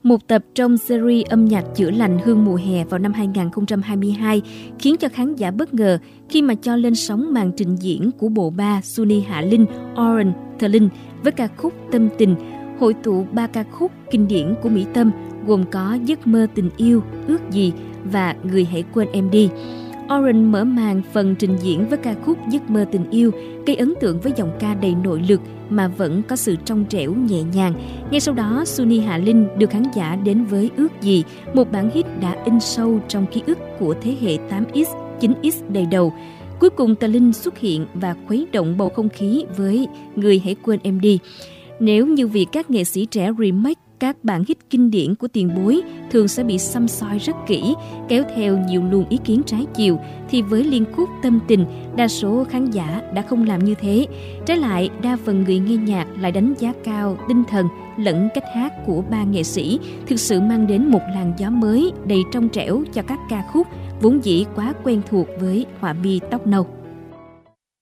một tập trong series âm nhạc chữa lành Hương mùa hè vào năm 2022, khiến cho khán giả bất ngờ khi mà cho lên sóng màn trình diễn của bộ ba Sunny Hạ Linh, Oren The Linh với ca khúc Tâm Tình, hội tụ 3 ca khúc kinh điển của Mỹ Tâm gồm có Giấc mơ tình yêu, Ước gì và Người hãy quên em đi. Oren mở màn phần trình diễn với ca khúc Giấc mơ tình yêu, gây ấn tượng với giọng ca đầy nội lực mà vẫn có sự trong trẻo nhẹ nhàng. Ngay sau đó, Sunny Hạ Linh đưa khán giả đến với Ước gì, một bản hit đã in sâu trong ký ức của thế hệ 8X, 9X đầy đầu. Cuối cùng The Linh xuất hiện và khuấy động bầu không khí với Người hãy quên em đi. Nếu như vì các nghệ sĩ trẻ remake các bản hit kinh điển của tiền bối thường sẽ bị săm soi rất kỹ, kéo theo nhiều luồng ý kiến trái chiều, thì với liên khúc Tâm Tình, đa số khán giả đã không làm như thế. Trái lại, đa phần người nghe nhạc lại đánh giá cao tinh thần lẫn cách hát của ba nghệ sĩ, thực sự mang đến một làn gió mới đầy trong trẻo cho các ca khúc vốn dĩ quá quen thuộc với họa mi tóc nâu.